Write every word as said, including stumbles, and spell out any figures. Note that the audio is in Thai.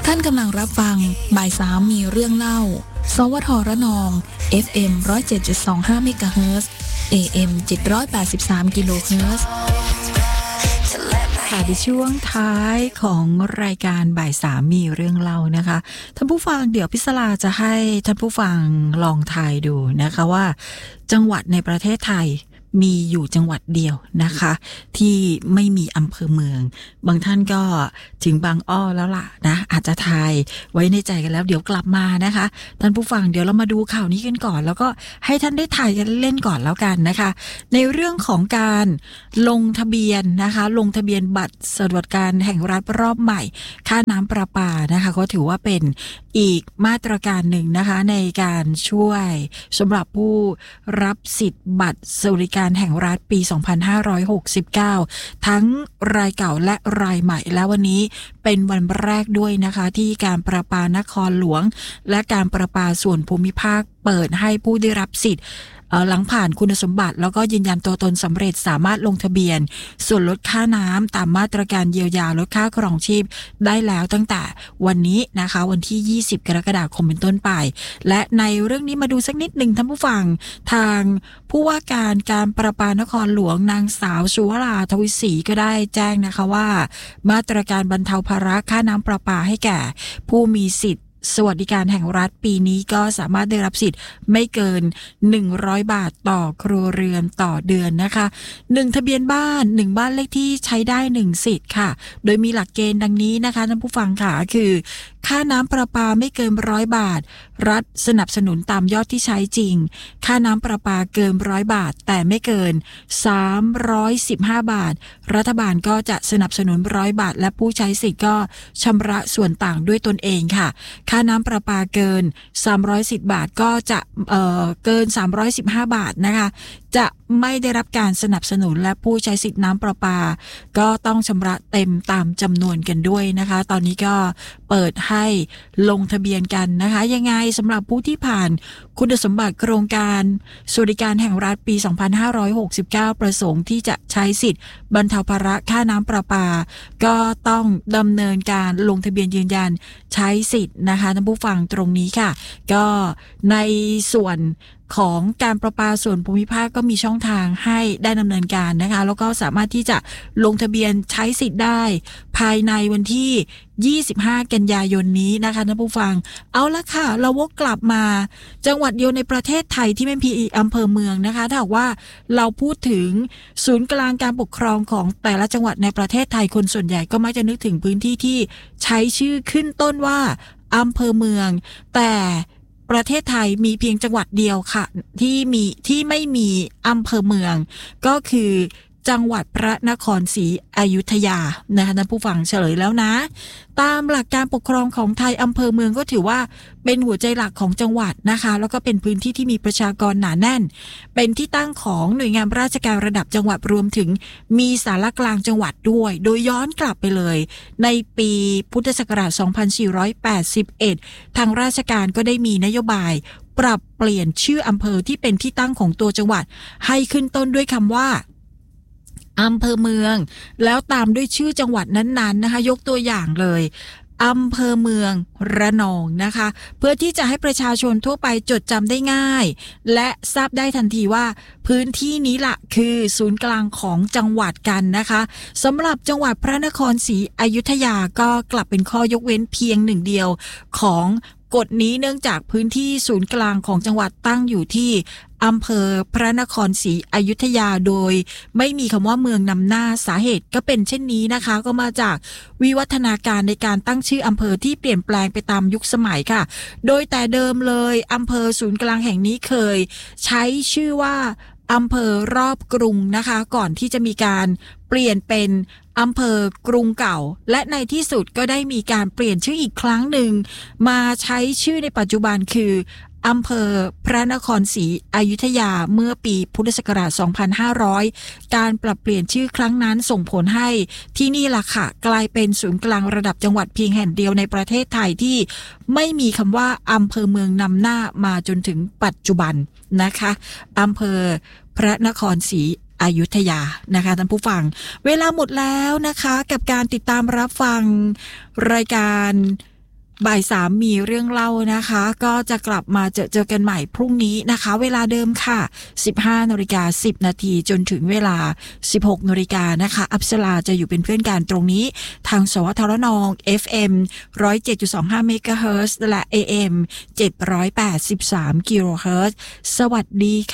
ท่านกำลังรับฟังบ่ายสามมีเรื่องเล่าสวทระนอง เอฟ เอ็ม หนึ่งศูนย์เจ็ดจุดสองห้า เมกะเฮิรตซ์ เอ เอ็ม เจ็ดร้อยแปดสิบสาม กิโลเฮิรตซ์ค่ะในช่วงท้ายของรายการบ่ายสามมีเรื่องเล่านะคะท่านผู้ฟังเดี๋ยวพิศลาจะให้ท่านผู้ฟังลองทายดูนะคะว่าจังหวัดในประเทศไทยมีอยู่จังหวัดเดียวนะคะที่ไม่มีอำเภอเมืองบางท่านก็ถึงบางอ้อแล้วล่ะนะอาจจะทายไว้ในใจกันแล้วเดี๋ยวกลับมานะคะท่านผู้ฟังเดี๋ยวเรามาดูข่าวนี้กันก่อนแล้วก็ให้ท่านได้ทายกันเล่นก่อนแล้วกันนะคะในเรื่องของการลงทะเบียนนะคะลงทะเบียนบัตรสวัสดิการแห่งรัฐรอบใหม่ค่าน้ำประปานะคะก็ถือว่าเป็นอีกมาตรการหนึ่งนะคะในการช่วยสำหรับผู้รับสิทธิ์บัตรสวัสดิการแห่งรัฐปี สองพันห้าร้อยหกสิบเก้า ทั้งรายเก่าและรายใหม่และวันนี้เป็นวันแรกด้วยนะคะที่การประปานครหลวงและการประปาส่วนภูมิภาคเปิดให้ผู้ได้รับสิทธิ์หลังผ่านคุณสมบัติแล้วก็ยืนยันตัวตนสำเร็จสามารถลงทะเบียนส่วนลดค่าน้ำตามมาตรการเยียวยาลดค่าครองชีพได้แล้วตั้งแต่วันนี้นะคะวันที่ยี่สิบกรกฎาคมเป็นต้นไปและในเรื่องนี้มาดูสักนิดหนึ่งท่านผู้ฟังทางผู้ว่าการการประปานครหลวงนางสาวสุวราทวิศรีก็ได้แจ้งนะคะว่ามาตรการบรรเทาภาระค่าน้ำประปาให้แก่ผู้มีสิทธิ์สวัสดิการแห่งรัฐปีนี้ก็สามารถได้รับสิทธิ์ไม่เกินหนึ่งร้อยบาทต่อครัวเรือนต่อเดือนนะคะหนึ่งทะเบียนบ้านหนึ่งบ้านเลขที่ใช้ได้หนึ่งสิทธิ์ค่ะโดยมีหลักเกณฑ์ดังนี้นะคะท่านผู้ฟังค่ะคือค่าน้ำประปาไม่เกินร้อยบาทรัฐสนับสนุนตามยอดที่ใช้จริงค่าน้ำประปาเกินร้อยบาทแต่ไม่เกินสามร้อยสิบห้าบาทรัฐบาลก็จะสนับสนุนร้อยบาทและผู้ใช้สิทธิ์ก็ชำระส่วนต่างด้วยตนเองค่ะค่าน้ำประปาเกินสามร้อยสิบบาทก็จะเอ่อเกินสามร้อยสิบห้าบาทนะคะจะไม่ได้รับการสนับสนุนและผู้ใช้สิทธิ์น้ำประปาก็ต้องชำระเต็มตามจำนวนกันด้วยนะคะตอนนี้ก็เปิดให้ลงทะเบียนกันนะคะยังไงสำหรับผู้ที่ผ่านคุณสมบัติโครงการสวัสดิการแห่งรัฐปี สองพันห้าร้อยหกสิบเก้า ประสงค์ที่จะใช้สิทธิ์บรรเทาภาระค่าน้ำประปาก็ต้องดำเนินการลงทะเบียนยืนยันใช้สิทธิ์นะคะท่านผู้ฟังตรงนี้ค่ะก็ในส่วนของการประปาส่วนภูมิภาคก็มีช่องทางให้ได้ดำเนินการนะคะแล้วก็สามารถที่จะลงทะเบียนใช้สิทธิ์ได้ภายในวันที่ยี่สิบห้ากันยายนนี้นะคะท่านผู้ฟังเอาละค่ะเราวกกลับมาจังหวัดเดียวในประเทศไทยที่ไม่มีอำเภอเมืองนะคะถ้าหากว่าเราพูดถึงศูนย์กลางการปกครองของแต่ละจังหวัดในประเทศไทยคนส่วนใหญ่ก็มักจะนึกถึงพื้นที่ที่ใช้ชื่อขึ้นต้นว่าอำเภอเมืองแต่ประเทศไทยมีเพียงจังหวัดเดียวค่ะที่มีที่ไม่มีอำเภอเมืองก็คือจังหวัดพระนครศรีอยุธยานะคะท่านผู้ฟังเฉลยแล้วนะตามหลักการปกครองของไทยอำเภอเมืองก็ถือว่าเป็นหัวใจหลักของจังหวัดนะคะแล้วก็เป็นพื้นที่ที่มีประชากรหนาแน่นเป็นที่ตั้งของหน่วยงานราชการระดับจังหวัดรวมถึงมีศาลากลางจังหวัดด้วยโดยย้อนกลับไปเลยในปีพุทธศักราช สองพันสี่ร้อยแปดสิบเอ็ด ทางราชการก็ได้มีนโยบายปรับเปลี่ยนชื่ออำเภอที่เป็นที่ตั้งของตัวจังหวัดให้ขึ้นต้นด้วยคำว่าอำเภอเมืองแล้วตามด้วยชื่อจังหวัดนั้นๆนะคะยกตัวอย่างเลยอำเภอเมืองระนองนะคะเพื่อที่จะให้ประชาชนทั่วไปจดจำได้ง่ายและทราบได้ทันทีว่าพื้นที่นี้ละคือศูนย์กลางของจังหวัดกันนะคะสำหรับจังหวัดพระนครศรีอยุธยาก็กลับเป็นข้อยกเว้นเพียงหนึ่งเดียวของกฎนี้เนื่องจากพื้นที่ศูนย์กลางของจังหวัดตั้งอยู่ที่อำเภอพระนครศรีอยุธยาโดยไม่มีคำว่าเมืองนำหน้าสาเหตุก็เป็นเช่นนี้นะคะก็มาจากวิวัฒนาการในการตั้งชื่ออำเภอที่เปลี่ยนแปลงไปตามยุคสมัยค่ะโดยแต่เดิมเลยอำเภอศูนย์กลางแห่งนี้เคยใช้ชื่อว่าอำเภอรอบกรุงนะคะก่อนที่จะมีการเปลี่ยนเป็นอำเภอกรุงเก่าและในที่สุดก็ได้มีการเปลี่ยนชื่ออีกครั้งหนึ่งมาใช้ชื่อในปัจจุบันคืออำเภอพระนครศรีอยุธยาเมื่อปีพุทธศักราช สองพันห้าร้อย การปรับเปลี่ยนชื่อครั้งนั้นส่งผลให้ที่นี่ล่ะค่ะกลายเป็นศูนย์กลางระดับจังหวัดเพียงแห่งเดียวในประเทศไทยที่ไม่มีคำว่าอำเภอเมืองนำหน้ามาจนถึงปัจจุบันนะคะอำเภอพระนครศรีอยุธยานะคะท่านผู้ฟังเวลาหมดแล้วนะคะกับการติดตามรับฟังรายการบ่ายสามมีเรื่องเล่านะคะก็จะกลับมาเจอเจอกันใหม่พรุ่งนี้นะคะเวลาเดิมค่ะ สิบห้านาฬิกาสิบนาทีจนถึงเวลา สิบหกนาฬิกานะคะอัปสราจะอยู่เป็นเพื่อนกันตรงนี้ทางสวทรนอง เอฟ เอ็ม หนึ่งศูนย์เจ็ดจุดสองห้า เมกะเฮิรตซ์และ เอ เอ็ม เจ็ดร้อยแปดสิบสาม กิโลเฮิรตซ์สวัสดีค่ะ